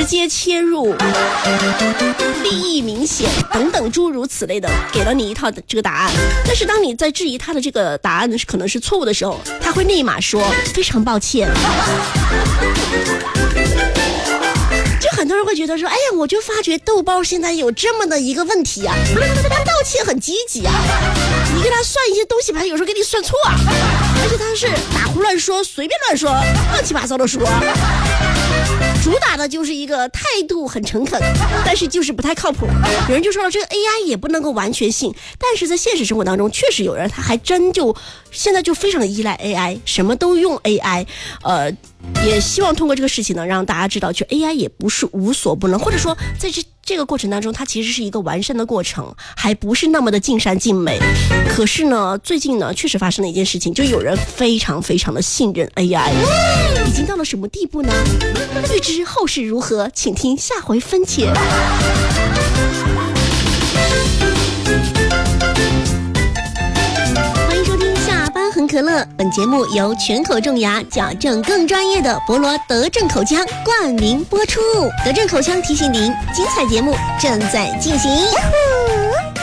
接切入、利益明显等等诸如此类的，给了你一套这个答案。但是当你在质疑他的这个答案可能是错误的时候，他会立马说非常抱歉。就很多人会觉得说，哎呀，我就发觉豆包现在有这么的一个问题啊，他道歉很积极啊，你给他算一些东西吧，有时候给你算错啊，而且他是打胡乱说，随便乱说，乱七八糟的说，主打的就是一个态度很诚恳，但是就是不太靠谱。有人就说了，这个 AI 也不能够完全信，但是在现实生活当中，确实有人他还真就现在就非常的依赖 AI， 什么都用 AI，也希望通过这个事情呢，让大家知道，就 AI 也不是无所不能，或者说在这个过程当中，它其实是一个完善的过程，还不是那么的尽善尽美。可是呢，最近呢，确实发生了一件事情，就有人非常非常的信任 AI， 已经到了什么地步呢？预知后事如何，请听下回分解。很可乐，本节目由全口种牙矫正更专业的博罗德正口腔冠名播出。德正口腔提醒您，精彩节目正在进行。